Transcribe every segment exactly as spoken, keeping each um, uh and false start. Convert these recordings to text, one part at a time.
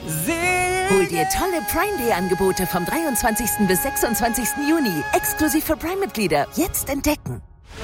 Hol dir tolle Prime Day Angebote vom dreiundzwanzigsten bis sechsundzwanzigsten Juni. Exklusiv für Prime-Mitglieder. Jetzt entdecken.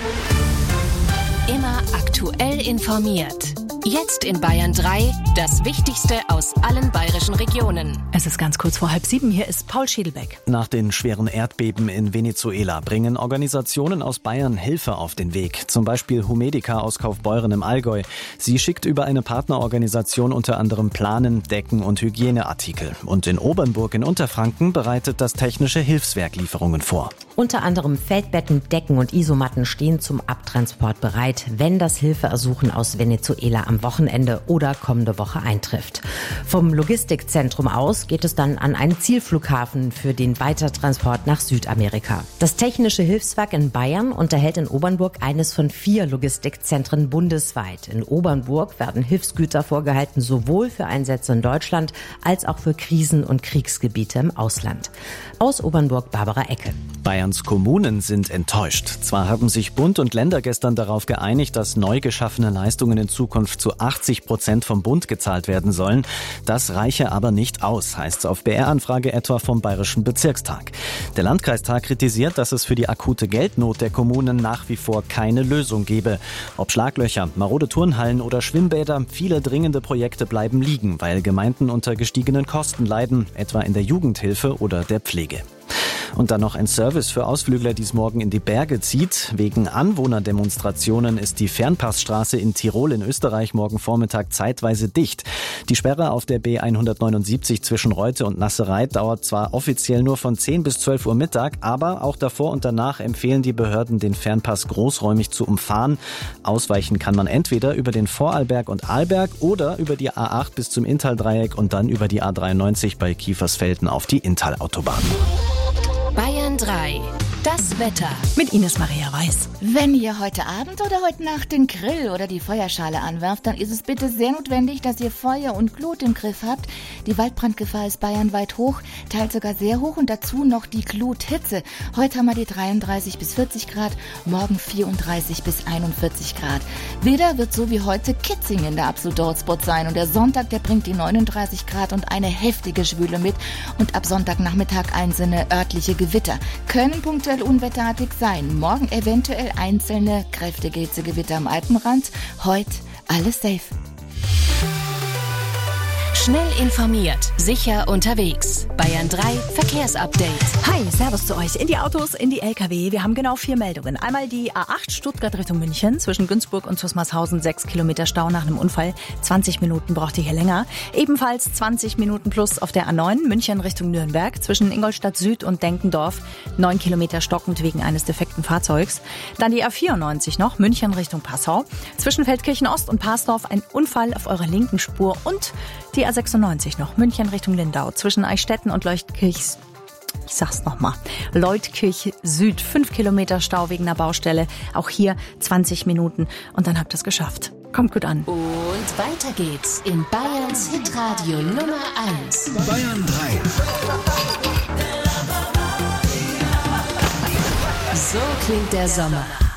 Immer aktuell informiert. Jetzt in Bayern drei, das Wichtigste aus allen bayerischen Regionen. Es ist ganz kurz vor halb sieben, hier ist Paul Schiedelbeck. Nach den schweren Erdbeben in Venezuela bringen Organisationen aus Bayern Hilfe auf den Weg. Zum Beispiel Humedica aus Kaufbeuren im Allgäu. Sie schickt über eine Partnerorganisation unter anderem Planen, Decken und Hygieneartikel. Und in Obernburg in Unterfranken bereitet das Technische Hilfswerk Lieferungen vor. Unter anderem Feldbetten, Decken und Isomatten stehen zum Abtransport bereit, wenn das Hilfeersuchen aus Venezuela am Wochenende oder kommende Woche eintrifft. Vom Logistikzentrum aus geht es dann an einen Zielflughafen für den Weitertransport nach Südamerika. Das Technische Hilfswerk in Bayern unterhält in Obernburg eines von vier Logistikzentren bundesweit. In Obernburg werden Hilfsgüter vorgehalten, sowohl für Einsätze in Deutschland als auch für Krisen- und Kriegsgebiete im Ausland. Aus Obernburg Barbara Ecke. Bayerns Kommunen sind enttäuscht. Zwar haben sich Bund und Länder gestern darauf geeinigt, dass neu geschaffene Leistungen in Zukunft zu achtzig Prozent vom Bund gezahlt werden sollen. Das reiche aber nicht aus, heißt es auf B R-Anfrage etwa vom Bayerischen Bezirkstag. Der Landkreistag kritisiert, dass es für die akute Geldnot der Kommunen nach wie vor keine Lösung gebe. Ob Schlaglöcher, marode Turnhallen oder Schwimmbäder, viele dringende Projekte bleiben liegen, weil Gemeinden unter gestiegenen Kosten leiden, etwa in der Jugendhilfe oder der Pflege. Und dann noch ein Service für Ausflügler, die es morgen in die Berge zieht. Wegen Anwohnerdemonstrationen ist die Fernpassstraße in Tirol in Österreich morgen Vormittag zeitweise dicht. Die Sperre auf der B hundertneunundsiebzig zwischen Reute und Nassereit dauert zwar offiziell nur von zehn bis zwölf Uhr Mittag, aber auch davor und danach empfehlen die Behörden, den Fernpass großräumig zu umfahren. Ausweichen kann man entweder über den Vorarlberg und Arlberg oder über die A acht bis zum Inntaldreieck und dann über die A dreiundneunzig bei Kiefersfelden auf die Inntalautobahn. Bayern drei. Das Wetter. Mit Ines Maria Weiß. Wenn ihr heute Abend oder heute Nacht den Grill oder die Feuerschale anwerft, dann ist es bitte sehr notwendig, dass ihr Feuer und Glut im Griff habt. Die Waldbrandgefahr ist bayernweit hoch, teils sogar sehr hoch und dazu noch die Gluthitze. Heute haben wir die dreiunddreißig bis vierzig Grad, morgen vierunddreißig bis einundvierzig Grad. Wieder wird so wie heute Kitzingen der absolute Hotspot sein und der Sonntag, der bringt die neununddreißig Grad und eine heftige Schwüle mit und ab Sonntagnachmittag einzelne örtliche Gewitter. Können punktuell unwetterartig sein. Morgen eventuell einzelne kräftige Hitzegewitter am Alpenrand. Heute alles safe. Schnell informiert, sicher unterwegs. Bayern drei Verkehrsupdate. Hi, servus zu euch. In die Autos, in die L K W. Wir haben genau vier Meldungen. Einmal die A acht Stuttgart Richtung München. Zwischen Günzburg und Zusmarshausen sechs Kilometer Stau nach einem Unfall. zwanzig Minuten braucht ihr hier länger. Ebenfalls zwanzig Minuten plus auf der A neun München Richtung Nürnberg. Zwischen Ingolstadt Süd und Denkendorf neun Kilometer stockend wegen eines defekten Fahrzeugs. Dann die A vierundneunzig noch, München Richtung Passau. Zwischen Feldkirchen Ost und Parsdorf ein Unfall auf eurer linken Spur. Und die A sechsundneunzig noch, München Richtung Lindau. Zwischen Eichstätten und Leutkirch, ich sag's nochmal, Leutkirch Süd, fünf Kilometer Stau wegen einer Baustelle. Auch hier zwanzig Minuten und dann habt ihr es geschafft. Kommt gut an. Und weiter geht's in Bayerns Hitradio Nummer eins. Bayern drei. So klingt der Sommer.